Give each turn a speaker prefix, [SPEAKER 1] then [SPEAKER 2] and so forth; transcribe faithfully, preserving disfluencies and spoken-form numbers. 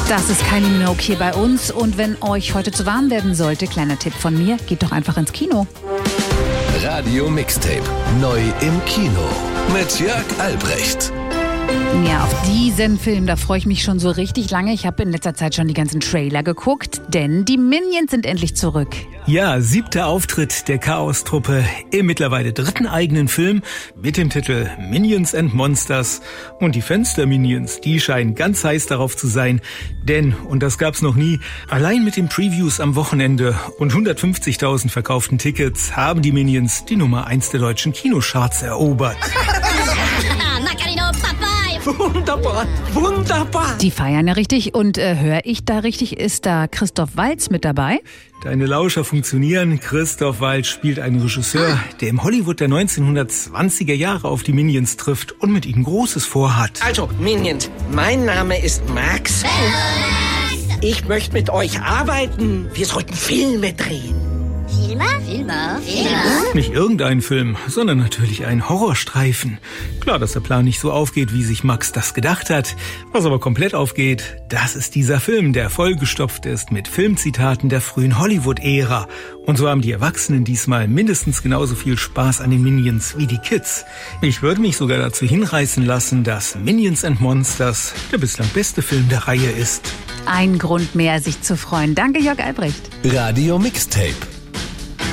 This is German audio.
[SPEAKER 1] Das ist Kylie Minogue hier bei uns. Und wenn euch heute zu warm werden sollte, kleiner Tipp von mir, geht doch einfach ins Kino.
[SPEAKER 2] Radio Mixtape, neu im Kino mit Jörg Albrecht.
[SPEAKER 1] Ja, auf diesen Film, da freue ich mich schon so richtig lange. Ich habe in letzter Zeit schon die ganzen Trailer geguckt, denn die Minions sind endlich zurück.
[SPEAKER 3] Ja, siebter Auftritt der Chaos-Truppe im mittlerweile dritten eigenen Film mit dem Titel Minions and Monsters. Und die Fans der Minions, die scheinen ganz heiß darauf zu sein. Denn, und das gab's noch nie, allein mit den Previews am Wochenende und hundertfünfzigtausend verkauften Tickets haben die Minions die Nummer eins der deutschen Kinocharts erobert.
[SPEAKER 4] Wunderbar, wunderbar.
[SPEAKER 1] Die feiern ja richtig und äh, höre ich da richtig, ist da Christoph Waltz mit dabei?
[SPEAKER 3] Deine Lauscher funktionieren. Christoph Waltz spielt einen Regisseur, der im Hollywood der neunzehnhundertzwanziger Jahre auf die Minions trifft und mit ihnen Großes vorhat.
[SPEAKER 4] Also, Minions, mein Name ist Max. Ich möchte mit euch arbeiten. Wir sollten Filme drehen.
[SPEAKER 5] Filme? Filme? Filme?
[SPEAKER 3] Nicht irgendein Film, sondern natürlich ein Horrorstreifen. Klar, dass der Plan nicht so aufgeht, wie sich Max das gedacht hat. Was aber komplett aufgeht, das ist dieser Film, der vollgestopft ist mit Filmzitaten der frühen Hollywood-Ära. Und so haben die Erwachsenen diesmal mindestens genauso viel Spaß an den Minions wie die Kids. Ich würde mich sogar dazu hinreißen lassen, dass Minions and Monsters der bislang beste Film der Reihe ist.
[SPEAKER 1] Ein Grund mehr, sich zu freuen. Danke, Jörg Albrecht.
[SPEAKER 2] Radio Mixtape.